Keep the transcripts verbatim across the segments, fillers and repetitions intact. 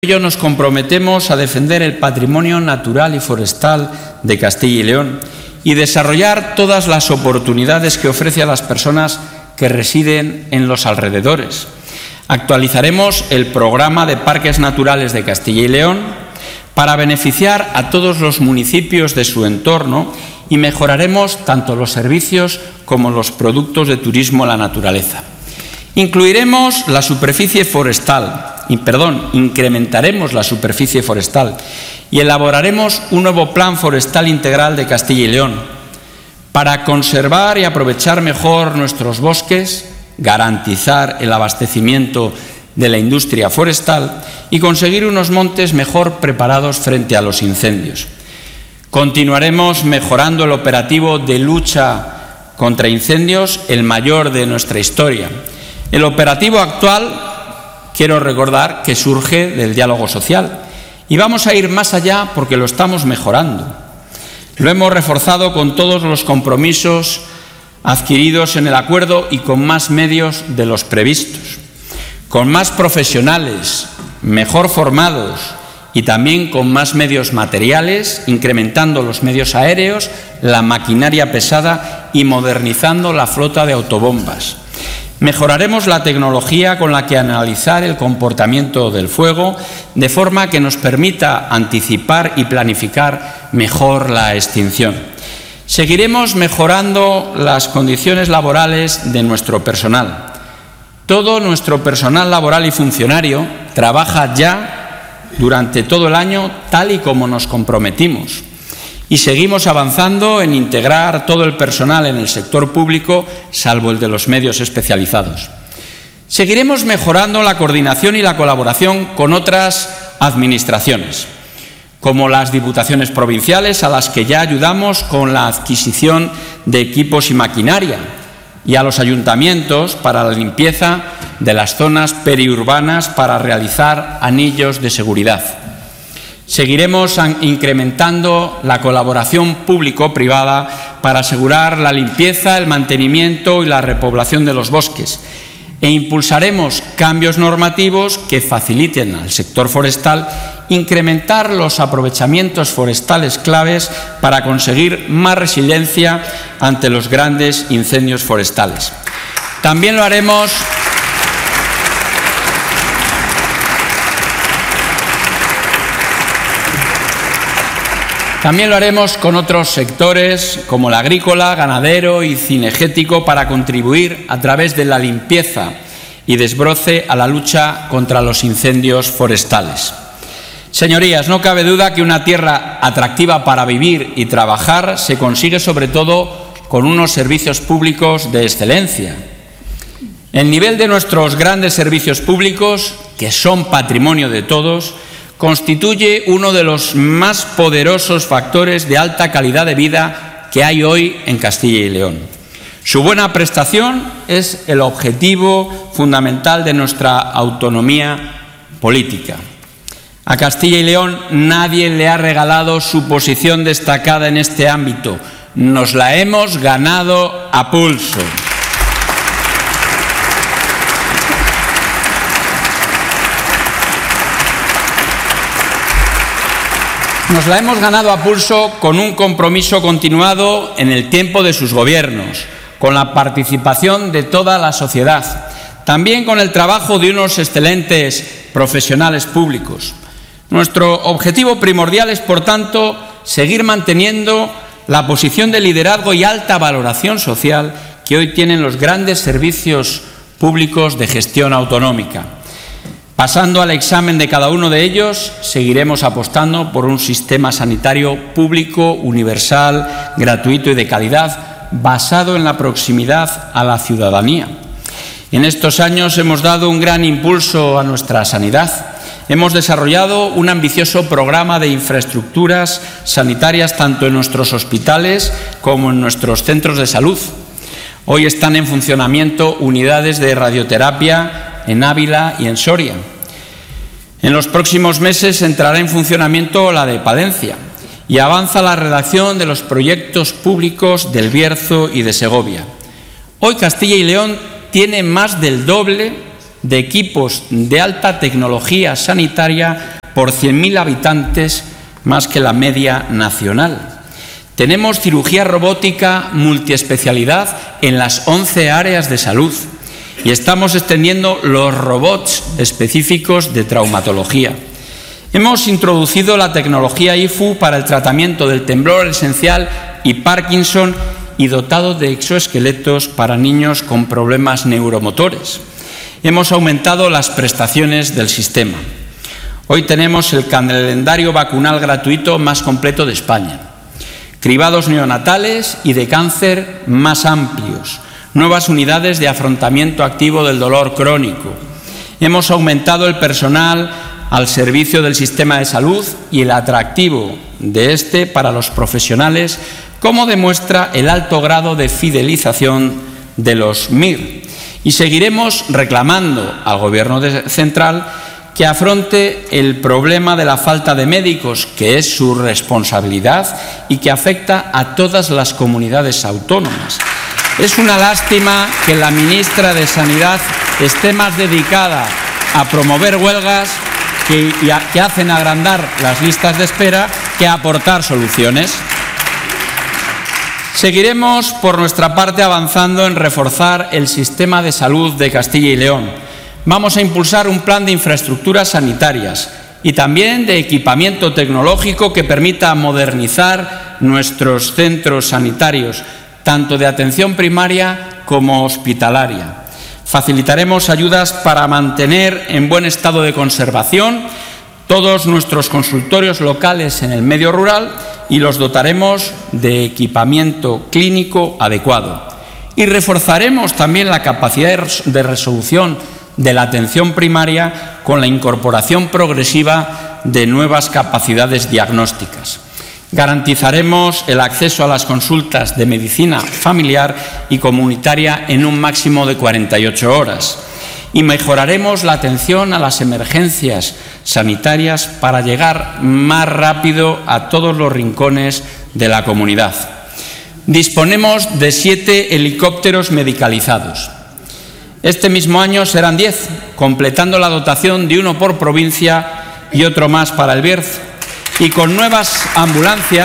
ello nos comprometemos a defender el patrimonio natural y forestal de Castilla y León y desarrollar todas las oportunidades que ofrece a las personas que residen en los alrededores. Actualizaremos el programa de Parques Naturales de Castilla y León para beneficiar a todos los municipios de su entorno y mejoraremos tanto los servicios como los productos de turismo a la naturaleza. Incluiremos la superficie forestal, y, perdón, incrementaremos la superficie forestal y elaboraremos un nuevo plan forestal integral de Castilla y León para conservar y aprovechar mejor nuestros bosques, garantizar el abastecimiento de la industria forestal y conseguir unos montes mejor preparados frente a los incendios. Continuaremos mejorando el operativo de lucha contra incendios, el mayor de nuestra historia. El operativo actual, quiero recordar que surge del diálogo social y vamos a ir más allá porque lo estamos mejorando. Lo hemos reforzado con todos los compromisos adquiridos en el acuerdo y con más medios de los previstos, con más profesionales, mejor formados y también con más medios materiales, incrementando los medios aéreos, la maquinaria pesada y modernizando la flota de autobombas. Mejoraremos la tecnología con la que analizar el comportamiento del fuego, de forma que nos permita anticipar y planificar mejor la extinción. Seguiremos mejorando las condiciones laborales de nuestro personal. Todo nuestro personal laboral y funcionario trabaja ya durante todo el año tal y como nos comprometimos. Y seguimos avanzando en integrar todo el personal en el sector público, salvo el de los medios especializados. Seguiremos mejorando la coordinación y la colaboración con otras administraciones, como las diputaciones provinciales, a las que ya ayudamos con la adquisición de equipos y maquinaria, y a los ayuntamientos para la limpieza de las zonas periurbanas para realizar anillos de seguridad. Seguiremos incrementando la colaboración público-privada para asegurar la limpieza, el mantenimiento y la repoblación de los bosques e impulsaremos cambios normativos que faciliten al sector forestal incrementar los aprovechamientos forestales claves para conseguir más resiliencia ante los grandes incendios forestales. También lo haremos También lo haremos con otros sectores como el agrícola, ganadero y cinegético para contribuir a través de la limpieza y desbroce a la lucha contra los incendios forestales. Señorías, no cabe duda que una tierra atractiva para vivir y trabajar se consigue sobre todo con unos servicios públicos de excelencia. El nivel de nuestros grandes servicios públicos, que son patrimonio de todos, constituye uno de los más poderosos factores de alta calidad de vida que hay hoy en Castilla y León. Su buena prestación es el objetivo fundamental de nuestra autonomía política. A Castilla y León nadie le ha regalado su posición destacada en este ámbito. Nos la hemos ganado a pulso. Nos la hemos ganado a pulso con un compromiso continuado en el tiempo de sus gobiernos, con la participación de toda la sociedad, también con el trabajo de unos excelentes profesionales públicos. Nuestro objetivo primordial es, por tanto, seguir manteniendo la posición de liderazgo y alta valoración social que hoy tienen los grandes servicios públicos de gestión autonómica. Pasando al examen de cada uno de ellos, seguiremos apostando por un sistema sanitario público, universal, gratuito y de calidad, basado en la proximidad a la ciudadanía. En estos años hemos dado un gran impulso a nuestra sanidad. Hemos desarrollado un ambicioso programa de infraestructuras sanitarias tanto en nuestros hospitales como en nuestros centros de salud. Hoy están en funcionamiento unidades de radioterapia en Ávila y en Soria. En los próximos meses entrará en funcionamiento la de Palencia y avanza la redacción de los proyectos públicos del Bierzo y de Segovia. Hoy Castilla y León tiene más del doble de equipos de alta tecnología sanitaria por cien mil habitantes, más que la media nacional. Tenemos cirugía robótica multiespecialidad en las once áreas de salud y estamos extendiendo los robots específicos de traumatología. Hemos introducido la tecnología I F U para el tratamiento del temblor esencial y Parkinson y dotado de exoesqueletos para niños con problemas neuromotores. Hemos aumentado las prestaciones del sistema. Hoy tenemos el calendario vacunal gratuito más completo de España. Cribados neonatales y de cáncer más amplios. Nuevas unidades de afrontamiento activo del dolor crónico. Hemos aumentado el personal al servicio del sistema de salud y el atractivo de este para los profesionales, como demuestra el alto grado de fidelización de los M I R. Y seguiremos reclamando al Gobierno central que afronte el problema de la falta de médicos, que es su responsabilidad y que afecta a todas las comunidades autónomas. Es una lástima que la ministra de Sanidad esté más dedicada a promover huelgas que, que hacen agrandar las listas de espera que a aportar soluciones. Seguiremos, por nuestra parte, avanzando en reforzar el sistema de salud de Castilla y León. Vamos a impulsar un plan de infraestructuras sanitarias y también de equipamiento tecnológico que permita modernizar nuestros centros sanitarios, tanto de atención primaria como hospitalaria. Facilitaremos ayudas para mantener en buen estado de conservación todos nuestros consultorios locales en el medio rural y los dotaremos de equipamiento clínico adecuado. Y reforzaremos también la capacidad de resolución de la atención primaria con la incorporación progresiva de nuevas capacidades diagnósticas. Garantizaremos el acceso a las consultas de medicina familiar y comunitaria en un máximo de cuarenta y ocho horas. Y mejoraremos la atención a las emergencias sanitarias para llegar más rápido a todos los rincones de la comunidad. Disponemos de siete helicópteros medicalizados. Este mismo año serán diez, completando la dotación de uno por provincia y otro más para el Bierzo. Y con nuevas ambulancias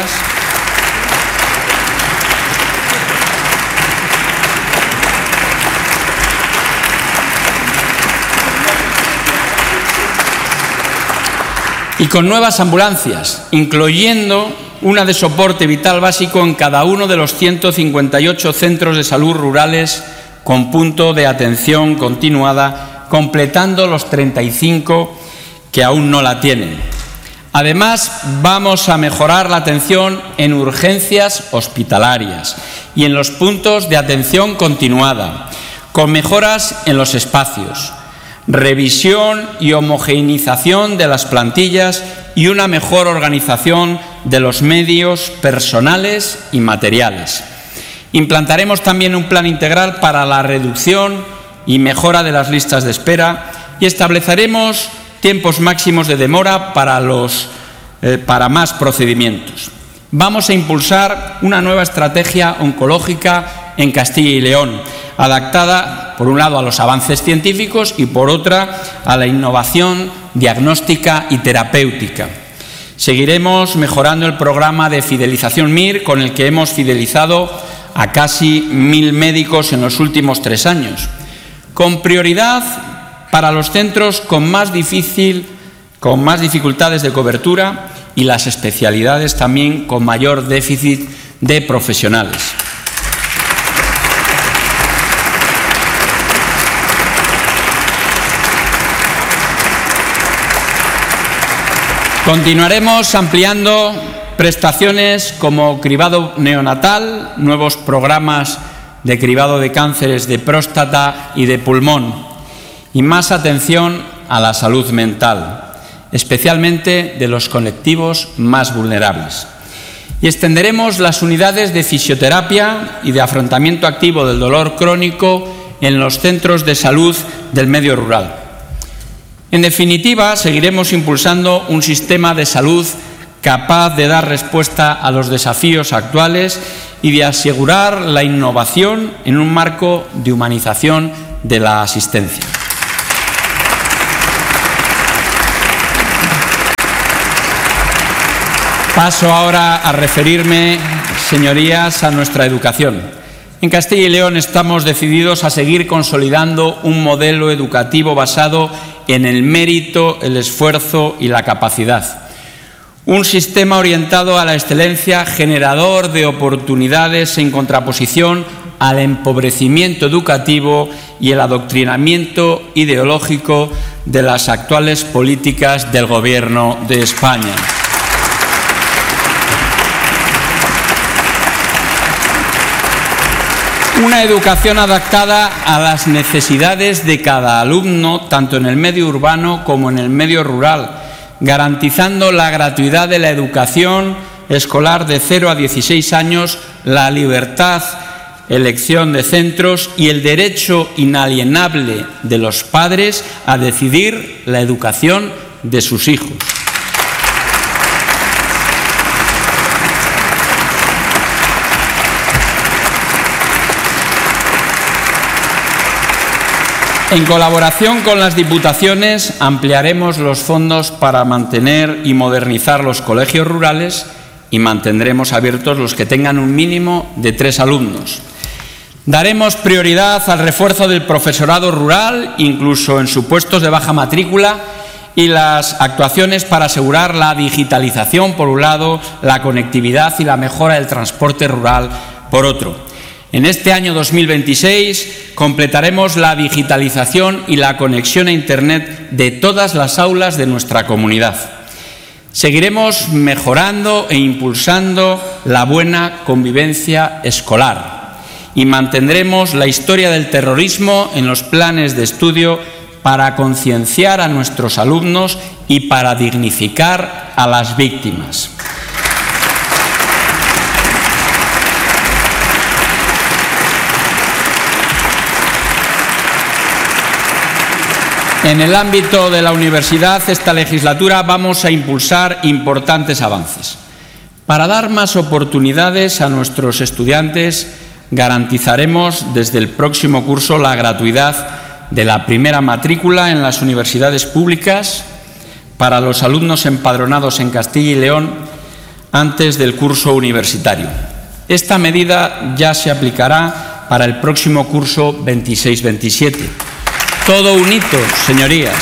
y con nuevas ambulancias, incluyendo una de soporte vital básico en cada uno de los ciento cincuenta y ocho centros de salud rurales con punto de atención continuada, completando los treinta y cinco que aún no la tienen. Además, vamos a mejorar la atención en urgencias hospitalarias y en los puntos de atención continuada, con mejoras en los espacios, revisión y homogeneización de las plantillas y una mejor organización de los medios personales y materiales. Implantaremos también un plan integral para la reducción y mejora de las listas de espera y estableceremos tiempos máximos de demora para, los, eh, para más procedimientos. Vamos a impulsar una nueva estrategia oncológica en Castilla y León, adaptada, por un lado, a los avances científicos y, por otra, a la innovación diagnóstica y terapéutica. Seguiremos mejorando el programa de fidelización M I R, con el que hemos fidelizado a casi mil médicos en los últimos tres años, con prioridad para los centros con más difícil, con más dificultades de cobertura y las especialidades también con mayor déficit de profesionales. Continuaremos ampliando prestaciones como cribado neonatal, nuevos programas de cribado de cánceres de próstata y de pulmón y más atención a la salud mental, especialmente de los colectivos más vulnerables. Y extenderemos las unidades de fisioterapia y de afrontamiento activo del dolor crónico en los centros de salud del medio rural. En definitiva, seguiremos impulsando un sistema de salud capaz de dar respuesta a los desafíos actuales y de asegurar la innovación en un marco de humanización de la asistencia. Paso ahora a referirme, señorías, a nuestra educación. En Castilla y León estamos decididos a seguir consolidando un modelo educativo basado en el mérito, el esfuerzo y la capacidad. Un sistema orientado a la excelencia, generador de oportunidades en contraposición al empobrecimiento educativo y el adoctrinamiento ideológico de las actuales políticas del Gobierno de España. Una educación adaptada a las necesidades de cada alumno, tanto en el medio urbano como en el medio rural, garantizando la gratuidad de la educación escolar de cero a dieciséis años, la libertad, elección de centros y el derecho inalienable de los padres a decidir la educación de sus hijos. En colaboración con las diputaciones ampliaremos los fondos para mantener y modernizar los colegios rurales y mantendremos abiertos los que tengan un mínimo de tres alumnos. Daremos prioridad al refuerzo del profesorado rural, incluso en supuestos de baja matrícula, y las actuaciones para asegurar la digitalización, por un lado, la conectividad y la mejora del transporte rural, por otro. En este año dos mil veintiséis completaremos la digitalización y la conexión a Internet de todas las aulas de nuestra comunidad. Seguiremos mejorando e impulsando la buena convivencia escolar y mantendremos la historia del terrorismo en los planes de estudio para concienciar a nuestros alumnos y para dignificar a las víctimas. En el ámbito de la universidad, esta legislatura vamos a impulsar importantes avances. Para dar más oportunidades a nuestros estudiantes, garantizaremos desde el próximo curso la gratuidad de la primera matrícula en las universidades públicas para los alumnos empadronados en Castilla y León antes del curso universitario. Esta medida ya se aplicará para el próximo curso veintiséis veintisiete. Todo un hito, señorías.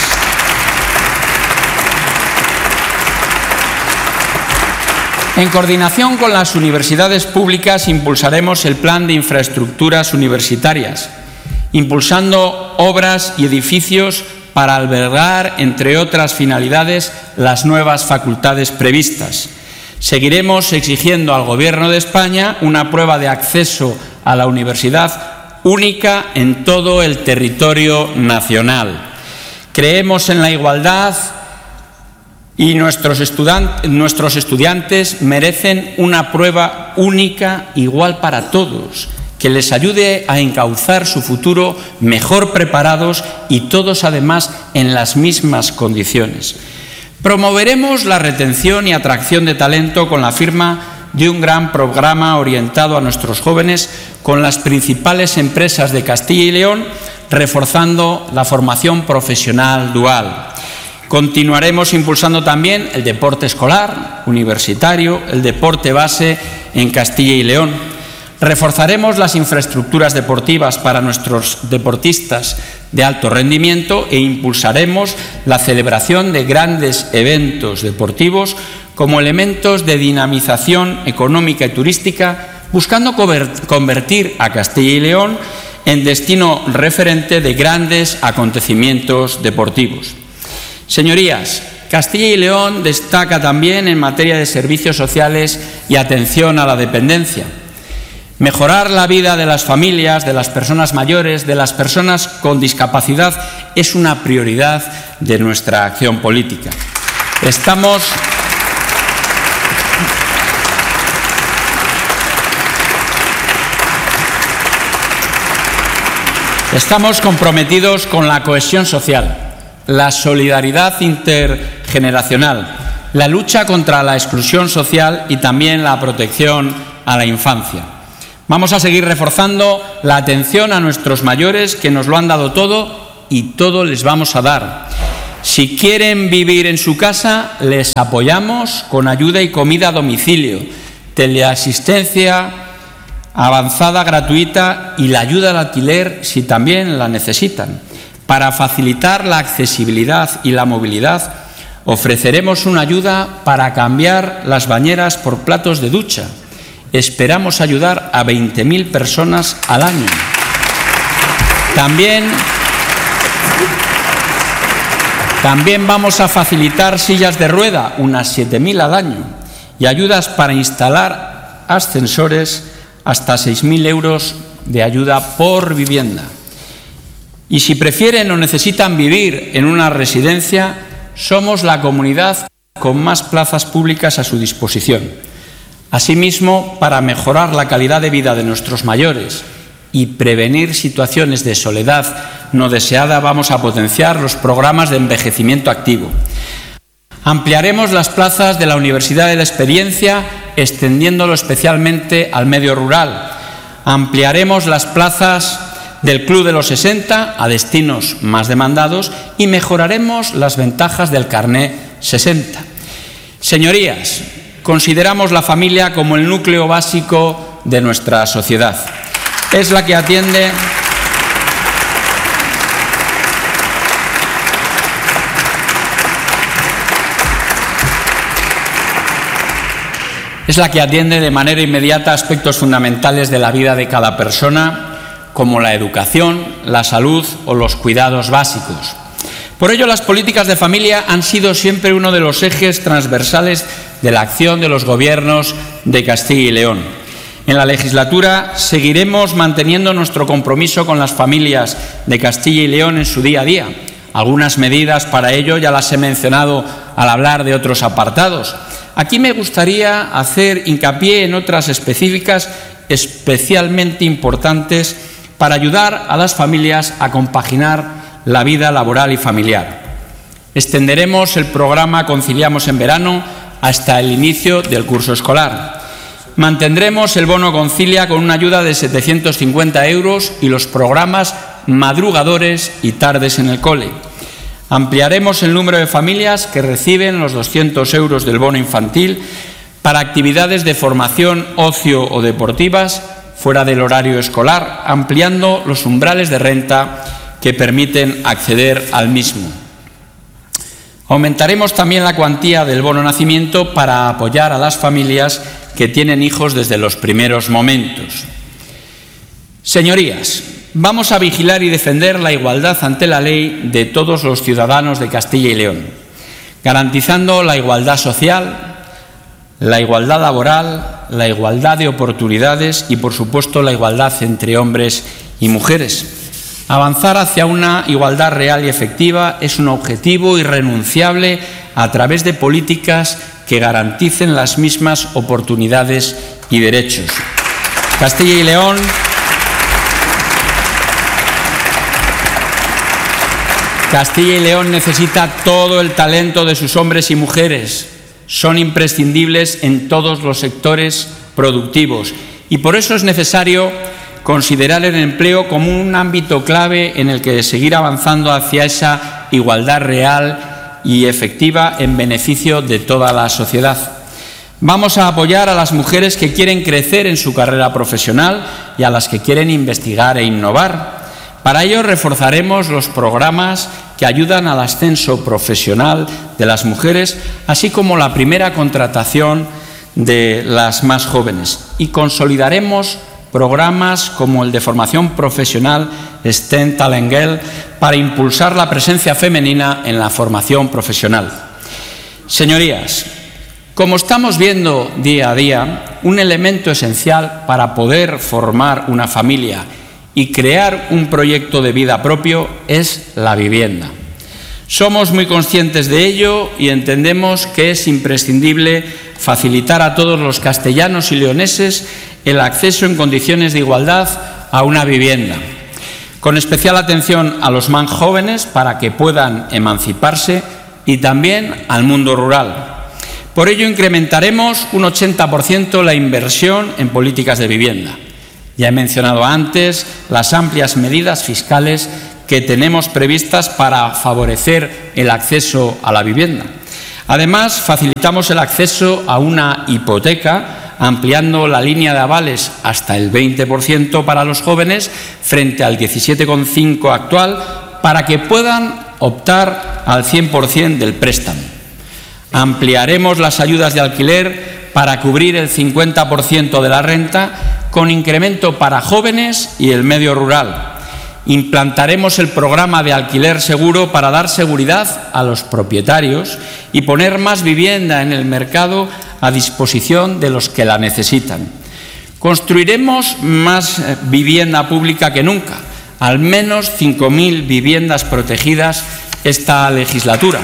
En coordinación con las universidades públicas impulsaremos el Plan de Infraestructuras Universitarias, impulsando obras y edificios para albergar, entre otras finalidades, las nuevas facultades previstas. Seguiremos exigiendo al Gobierno de España una prueba de acceso a la universidad única en todo el territorio nacional. Creemos en la igualdad y nuestros, estudiantes, nuestros estudiantes merecen una prueba única, igual para todos, que les ayude a encauzar su futuro mejor preparados y todos además en las mismas condiciones. Promoveremos la retención y atracción de talento con la firma de un gran programa orientado a nuestros jóvenes con las principales empresas de Castilla y León, reforzando la formación profesional dual. Continuaremos impulsando también el deporte escolar, universitario, el deporte base en Castilla y León. Reforzaremos las infraestructuras deportivas para nuestros deportistas de alto rendimiento e impulsaremos la celebración de grandes eventos deportivos como elementos de dinamización económica y turística, buscando convertir a Castilla y León en destino referente de grandes acontecimientos deportivos. Señorías, Castilla y León destaca también en materia de servicios sociales y atención a la dependencia. Mejorar la vida de las familias, de las personas mayores, de las personas con discapacidad es una prioridad de nuestra acción política. Estamos Estamos comprometidos con la cohesión social, la solidaridad intergeneracional, la lucha contra la exclusión social y también la protección a la infancia. Vamos a seguir reforzando la atención a nuestros mayores que nos lo han dado todo y todo les vamos a dar. Si quieren vivir en su casa, les apoyamos con ayuda y comida a domicilio, teleasistencia avanzada gratuita y la ayuda al alquiler si también la necesitan. Para facilitar la accesibilidad y la movilidad, ofreceremos una ayuda para cambiar las bañeras por platos de ducha. Esperamos ayudar a veinte mil personas al año. También, también vamos a facilitar sillas de rueda, unas siete mil al año, y ayudas para instalar ascensores, hasta seis mil euros de ayuda por vivienda. Y si prefieren o necesitan vivir en una residencia, somos la comunidad con más plazas públicas a su disposición. Asimismo, para mejorar la calidad de vida de nuestros mayores y prevenir situaciones de soledad no deseada, vamos a potenciar los programas de envejecimiento activo. Ampliaremos las plazas de la Universidad de la Experiencia, extendiéndolo especialmente al medio rural. Ampliaremos las plazas del Club de los sesenta a destinos más demandados y mejoraremos las ventajas del Carné sesenta. Señorías, consideramos la familia como el núcleo básico de nuestra sociedad. Es la que atiende Es la que atiende de manera inmediata aspectos fundamentales de la vida de cada persona, como la educación, la salud o los cuidados básicos. Por ello, las políticas de familia han sido siempre uno de los ejes transversales de la acción de los gobiernos de Castilla y León. En la legislatura seguiremos manteniendo nuestro compromiso con las familias de Castilla y León en su día a día. Algunas medidas para ello ya las he mencionado al hablar de otros apartados. Aquí me gustaría hacer hincapié en otras específicas especialmente importantes para ayudar a las familias a compaginar la vida laboral y familiar. Extenderemos el programa Conciliamos en Verano hasta el inicio del curso escolar. Mantendremos el bono Concilia con una ayuda de setecientos cincuenta euros y los programas Madrugadores y Tardes en el Cole. Ampliaremos el número de familias que reciben los doscientos euros del bono infantil para actividades de formación, ocio o deportivas fuera del horario escolar, ampliando los umbrales de renta que permiten acceder al mismo. Aumentaremos también la cuantía del bono nacimiento para apoyar a las familias que tienen hijos desde los primeros momentos. Señorías, vamos a vigilar y defender la igualdad ante la ley de todos los ciudadanos de Castilla y León, garantizando la igualdad social, la igualdad laboral, la igualdad de oportunidades y, por supuesto, la igualdad entre hombres y mujeres. Avanzar hacia una igualdad real y efectiva es un objetivo irrenunciable a través de políticas que garanticen las mismas oportunidades y derechos. Castilla y León Castilla y León necesita todo el talento de sus hombres y mujeres. Son imprescindibles en todos los sectores productivos y por eso es necesario considerar el empleo como un ámbito clave en el que seguir avanzando hacia esa igualdad real y efectiva en beneficio de toda la sociedad. Vamos a apoyar a las mujeres que quieren crecer en su carrera profesional y a las que quieren investigar e innovar. Para ello reforzaremos los programas que ayudan al ascenso profesional de las mujeres, así como la primera contratación de las más jóvenes, y consolidaremos programas como el de formación profesional STEM Talent Girl para impulsar la presencia femenina en la formación profesional. Señorías, como estamos viendo día a día, un elemento esencial para poder formar una familia y crear un proyecto de vida propio es la vivienda. Somos muy conscientes de ello y entendemos que es imprescindible facilitar a todos los castellanos y leoneses el acceso en condiciones de igualdad a una vivienda, con especial atención a los más jóvenes para que puedan emanciparse y también al mundo rural. Por ello incrementaremos un ochenta por ciento la inversión en políticas de vivienda. Ya he mencionado antes las amplias medidas fiscales que tenemos previstas para favorecer el acceso a la vivienda. Además, facilitamos el acceso a una hipoteca, ampliando la línea de avales hasta el veinte por ciento para los jóvenes frente al diecisiete coma cinco por ciento actual, para que puedan optar al cien por ciento del préstamo. Ampliaremos las ayudas de alquiler para cubrir el cincuenta por ciento de la renta, con incremento para jóvenes y el medio rural. Implantaremos el programa de alquiler seguro para dar seguridad a los propietarios y poner más vivienda en el mercado a disposición de los que la necesitan. Construiremos más vivienda pública que nunca, al menos cinco mil viviendas protegidas esta legislatura.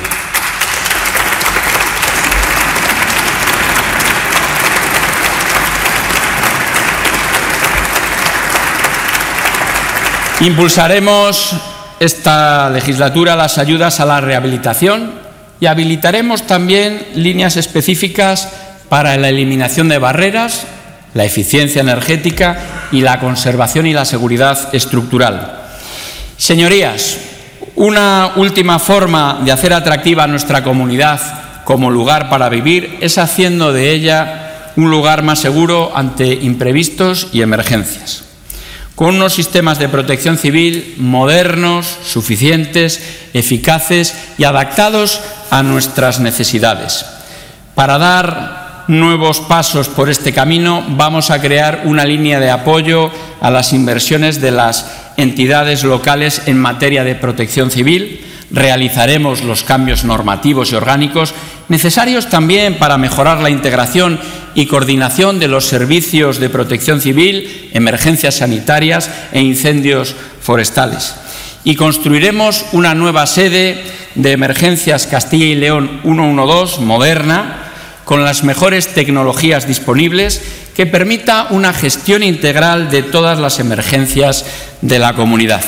Impulsaremos esta legislatura las ayudas a la rehabilitación y habilitaremos también líneas específicas para la eliminación de barreras, la eficiencia energética y la conservación y la seguridad estructural. Señorías, una última forma de hacer atractiva a nuestra comunidad como lugar para vivir es haciendo de ella un lugar más seguro ante imprevistos y emergencias, con unos sistemas de protección civil modernos, suficientes, eficaces y adaptados a nuestras necesidades. Para dar nuevos pasos por este camino, vamos a crear una línea de apoyo a las inversiones de las entidades locales en materia de protección civil. Realizaremos los cambios normativos y orgánicos necesarios también para mejorar la integración y coordinación de los servicios de protección civil, emergencias sanitarias e incendios forestales. Y construiremos una nueva sede de Emergencias Castilla y León ciento doce, moderna, con las mejores tecnologías disponibles, que permita una gestión integral de todas las emergencias de la comunidad.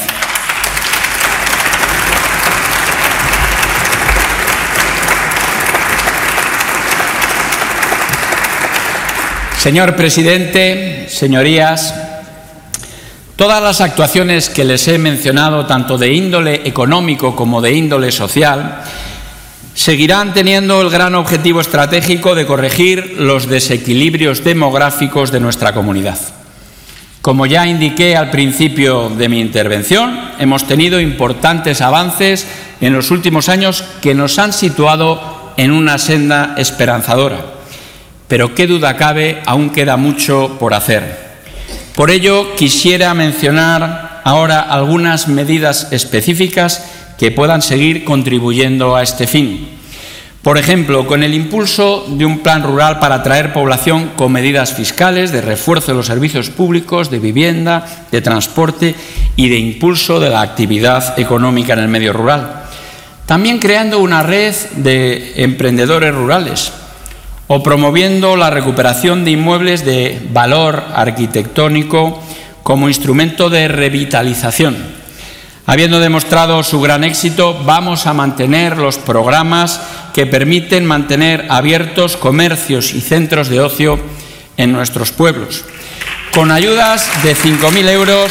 Señor presidente, señorías, todas las actuaciones que les he mencionado, tanto de índole económico como de índole social, seguirán teniendo el gran objetivo estratégico de corregir los desequilibrios demográficos de nuestra comunidad. Como ya indiqué al principio de mi intervención, hemos tenido importantes avances en los últimos años que nos han situado en una senda esperanzadora. Pero qué duda cabe, aún queda mucho por hacer. Por ello, quisiera mencionar ahora algunas medidas específicas que puedan seguir contribuyendo a este fin. Por ejemplo, con el impulso de un plan rural para atraer población con medidas fiscales de refuerzo de los servicios públicos, de vivienda, de transporte y de impulso de la actividad económica en el medio rural. También creando una red de emprendedores rurales, o promoviendo la recuperación de inmuebles de valor arquitectónico como instrumento de revitalización. Habiendo demostrado su gran éxito, vamos a mantener los programas que permiten mantener abiertos comercios y centros de ocio en nuestros pueblos, con ayudas de cinco mil euros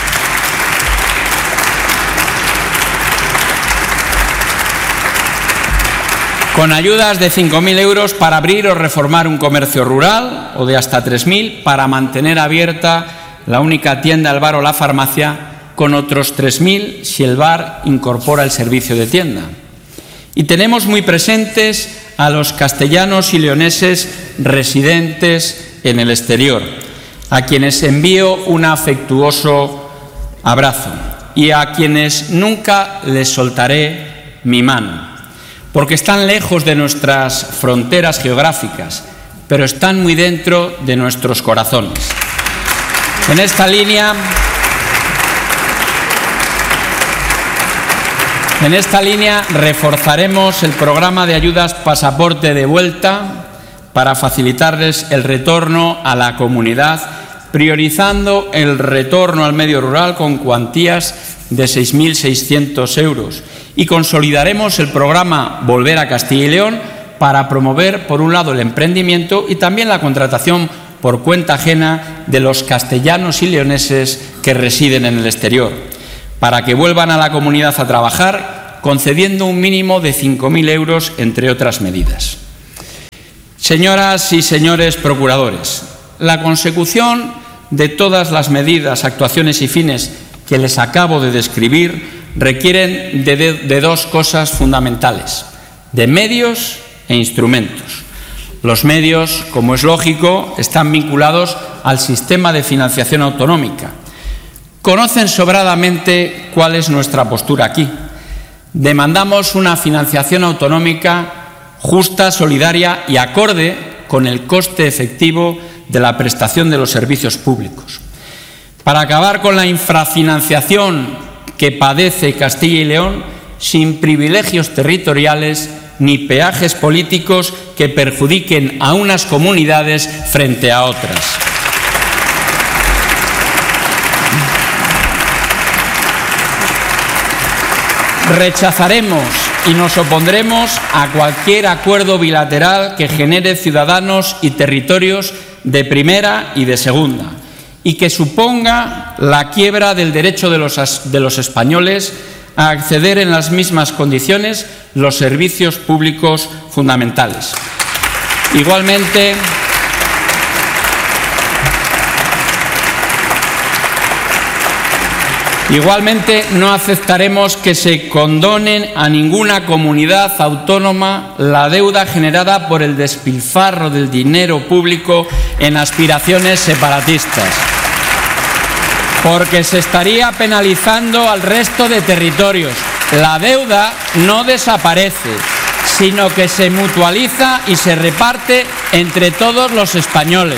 con ayudas de cinco mil euros para abrir o reformar un comercio rural, o de hasta tres mil para mantener abierta la única tienda, el bar o la farmacia, con otros tres mil si el bar incorpora el servicio de tienda. Y tenemos muy presentes a los castellanos y leoneses residentes en el exterior, a quienes envío un afectuoso abrazo y a quienes nunca les soltaré mi mano, porque están lejos de nuestras fronteras geográficas, pero están muy dentro de nuestros corazones. En esta línea, en esta línea reforzaremos el programa de ayudas Pasaporte de Vuelta para facilitarles el retorno a la comunidad, priorizando el retorno al medio rural con cuantías de seis mil seiscientos euros. Y consolidaremos el programa Volver a Castilla y León para promover, por un lado, el emprendimiento y también la contratación por cuenta ajena de los castellanos y leoneses que residen en el exterior. para que vuelvan a la comunidad a trabajar, concediendo un mínimo de cinco mil euros, entre otras medidas. Señoras y señores procuradores, la consecución de todas las medidas, actuaciones y fines que les acabo de describir requieren de, de, de dos cosas fundamentales: de medios e instrumentos. Los medios, como es lógico, están vinculados al sistema de financiación autonómica. Conocen sobradamente cuál es nuestra postura aquí. Demandamos una financiación autonómica justa, solidaria y acorde con el coste efectivo de la prestación de los servicios públicos. Para acabar con la infrafinanciación que padece Castilla y León, sin privilegios territoriales ni peajes políticos que perjudiquen a unas comunidades frente a otras. Rechazaremos y nos opondremos a cualquier acuerdo bilateral que genere ciudadanos y territorios de primera y de segunda y que suponga la quiebra del derecho de los, de los españoles a acceder en las mismas condiciones los servicios públicos fundamentales. Igualmente, Igualmente, no aceptaremos que se condonen a ninguna comunidad autónoma la deuda generada por el despilfarro del dinero público en aspiraciones separatistas, porque se estaría penalizando al resto de territorios. La deuda no desaparece, sino que se mutualiza y se reparte entre todos los españoles.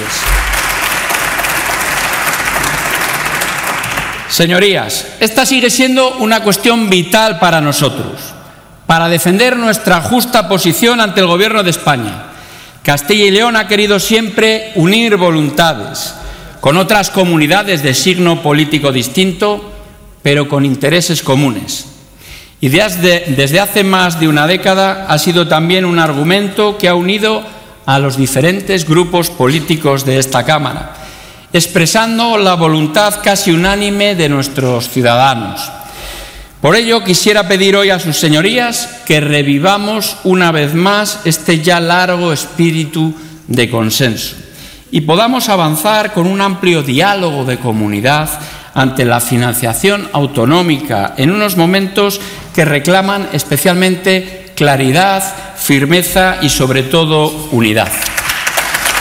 Señorías, esta sigue siendo una cuestión vital para nosotros, para defender nuestra justa posición ante el Gobierno de España. Castilla y León ha querido siempre unir voluntades con otras comunidades de signo político distinto, pero con intereses comunes. Y desde, desde hace más de una década ha sido también un argumento que ha unido a los diferentes grupos políticos de esta Cámara, expresando la voluntad casi unánime de nuestros ciudadanos. Por ello, quisiera pedir hoy a sus señorías que revivamos una vez más este ya largo espíritu de consenso y podamos avanzar con un amplio diálogo de comunidad ante la financiación autonómica en unos momentos que reclaman especialmente claridad, firmeza y, sobre todo, unidad.